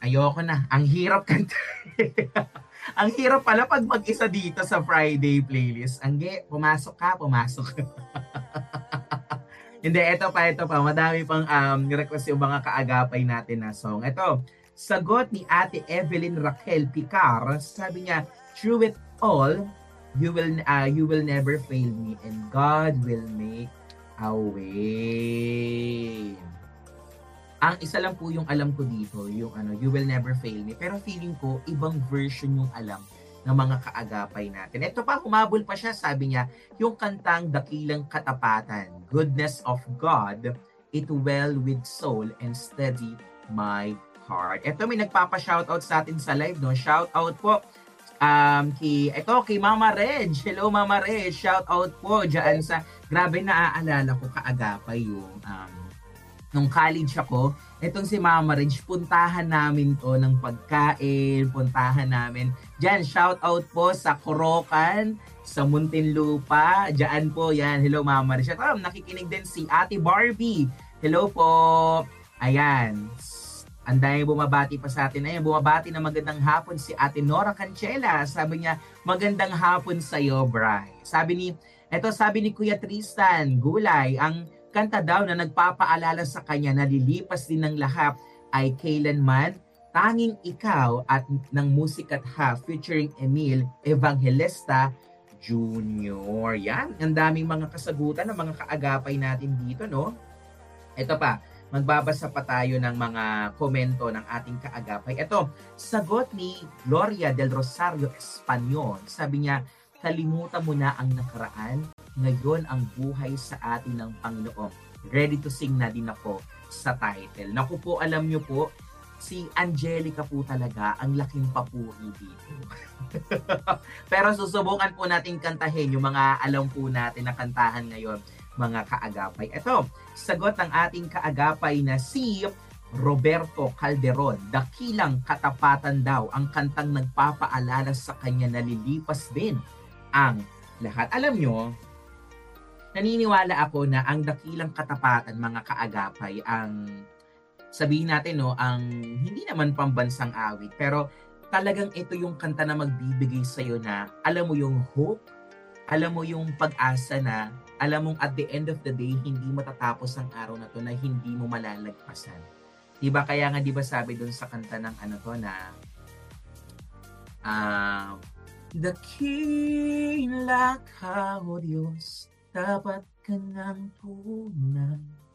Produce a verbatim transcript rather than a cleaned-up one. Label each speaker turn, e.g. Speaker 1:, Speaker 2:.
Speaker 1: Ayoko na. Ang hirap kanta. Ang hirap pala 'pag mag-isa dito sa Friday playlist. Angge, pumasok ka, pumasok ka. Hindi, eto pa, eto pa. Madami pang um, request yung mga kaagapay natin na song. Eto, sagot ni Ate Evelyn Raquel Picar. Sabi niya, through it all, you will uh, you will never fail me and God will make a way. Ang isa lang po yung alam ko dito, yung ano, you will never fail me. Pero feeling ko, ibang version yung alam ng mga kaagapay natin. Ito pa, humabol pa siya, sabi niya, yung kantang Dakilang Katapatan, Goodness of God, It Well with Soul and Steady My Heart. Ito, may nagpapa-shoutout sa atin sa live, no? Shoutout po um, kay, ito, kay Mama Reg. Hello, Mama Reg. Shoutout po dyan sa, grabe naaalala ko kaagapay yung um, nung college ako, itong si Mama Reg, puntahan namin to ng pagkain, puntahan namin. Diyan, shout out po sa Corocan, sa Muntinlupa. Diyan po, yan. Hello, Mama Reg. At um, nakikinig din si Ate Barbie. Hello po. Ayan. Ang dahil bumabati pa sa atin. Ayan, bumabati na magandang hapon si Ate Nora Cancela. Sabi niya, magandang hapon sa'yo, Bri. Sabi ni, eto sabi ni Kuya Tristan, Gulay, ang kanta daw na nagpapaalala sa kanya na lilipas din ng lahat ay Kailanman, Tanging Ikaw at ng Musikat Ha featuring Emil Evangelista Junior Yan, ang daming mga kasagutan ng mga kaagapay natin dito, no? Ito pa, magbabasa pa tayo ng mga komento ng ating kaagapay. Ito, sagot ni Gloria del Rosario Espanyol. Sabi niya, kalimutan mo na ang nakaraan, ngayon ang buhay sa atin ng Panginoon. Ready to sing na din ako sa title. Naku po, alam nyo po, si Angelica po talaga ang laking papuri dito. Pero susubukan po natin kantahin yung mga alam po natin na kantahan ngayon, mga kaagapay. Ito, sagot ng ating kaagapay na si Roberto Calderon. Dakilang Katapatan daw ang kantang nagpapaalala sa kanya na lilipas din ang lahat. Alam nyo, naniniwala ako na ang dakilang katapatan, mga kaagapay, ang sabihin natin, no, ang hindi naman pambansang awit, pero talagang ito yung kanta na magbibigay sa'yo na, alam mo yung hope, alam mo yung pag-asa na, alam mong at the end of the day, hindi matatapos ang araw na to na hindi mo malalagpasan. Diba? Kaya nga, diba sabi dun sa kanta ng ano to na, ah, uh, dakila ka, O Diyos, dapat ka ng tunay